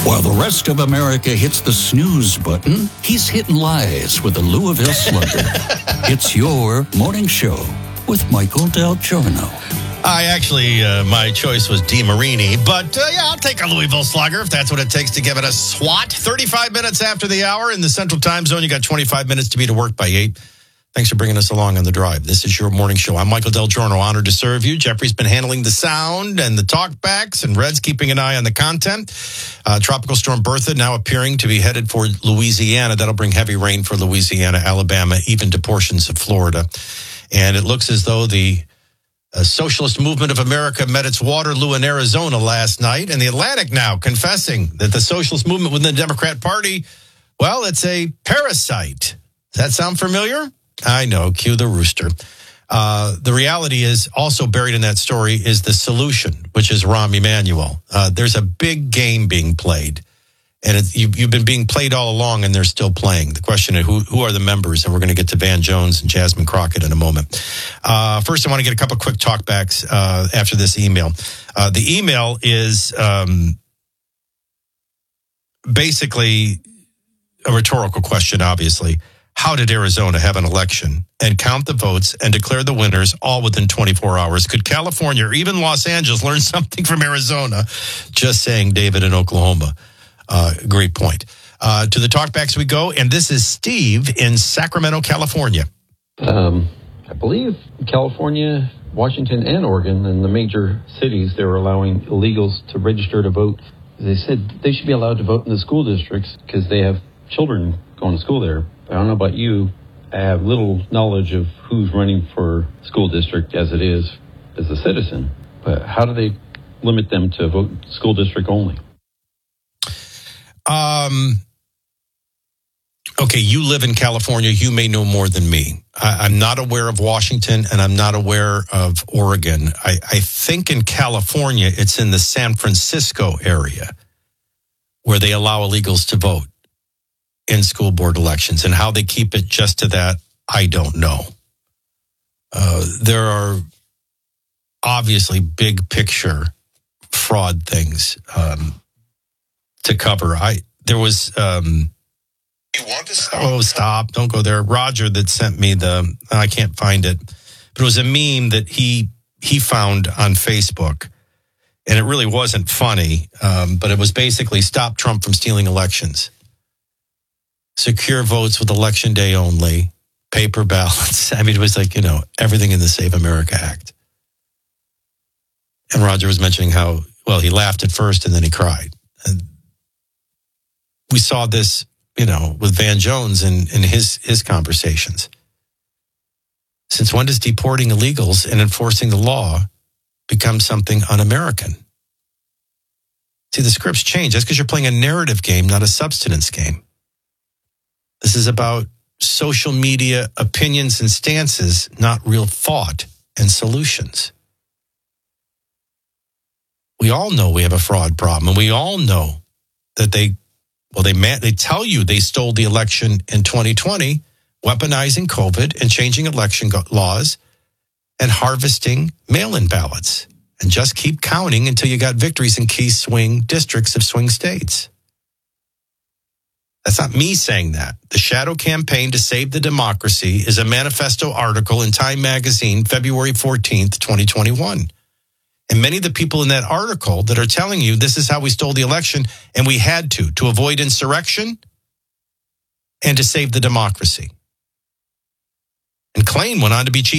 While the rest of America hits the snooze button, he's hitting lies with the Louisville Slugger. It's your morning show with Michael Del Giorno. My choice was DeMarini, but I'll take a Louisville Slugger if that's what it takes to give it a swat. 35 minutes after the hour in the Central Time Zone. You got 25 minutes to be to work by 8. Thanks for bringing us along on the drive. This is your morning show. I'm Michael Del Giorno, honored to serve you. Jeffrey's been handling the sound and the talkbacks, and Red's keeping an eye on the content. Tropical Storm Bertha now appearing to be headed for Louisiana. That'll bring heavy rain for Louisiana, Alabama, even to portions of Florida. And it looks as though the Socialist Movement of America met its Waterloo in Arizona last night, and the Atlantic now confessing that the Socialist Movement within the Democrat Party, well, it's a parasite. Does that sound familiar? I know, cue the rooster. The reality is, also buried in that story is the solution, which is Rahm Emanuel. There's a big game being played, and you've been being played all along, and they're still playing. The question is, who are the members? And we're going to get to Van Jones and Jasmine Crockett in a moment. First, I want to get a couple quick talkbacks after this email. The email is basically a rhetorical question, obviously. How did Arizona have an election and count the votes and declare the winners all within 24 hours? Could California or even Los Angeles learn something from Arizona? Just saying, David, in Oklahoma. Great point. To the talkbacks we go, and this is Steve in Sacramento, California. I believe California, Washington, and Oregon, and the major cities, they were allowing illegals to register to vote. They said they should be allowed to vote in the school districts because they have children going to school there. I don't know about you. I have little knowledge of who's running for school district as it is as a citizen. But how do they limit them to vote school district only? Okay, you live in California. You may know more than me. I'm not aware of Washington, and I'm not aware of Oregon. I think in California, it's in the San Francisco area where they allow illegals to vote in school board elections, and how they keep it just to that, I don't know. There are obviously big picture fraud things to cover. There was You want to stop? Oh, stop! Don't go there. Roger that sent me I can't find it, but it was a meme that he found on Facebook, and it really wasn't funny, but it was basically stop Trump from stealing elections. Secure votes with election day only, paper ballots. I mean, it was like, everything in the Save America Act. And Roger was mentioning how, he laughed at first and then he cried. And we saw this, with Van Jones in his conversations. Since when does deporting illegals and enforcing the law become something un-American? See, the scripts change. That's because you're playing a narrative game, not a substance game. This is about social media opinions and stances, not real thought and solutions. We all know we have a fraud problem, and we all know that they tell you they stole the election in 2020, weaponizing COVID and changing election laws and harvesting mail-in ballots. And just keep counting until you got victories in key swing districts of swing states. That's not me saying that. The Shadow Campaign to Save the Democracy is a manifesto article in Time Magazine, February 14th, 2021. And many of the people in that article that are telling you this is how we stole the election, and we had to avoid insurrection and to save the democracy. And Klain went on to be chief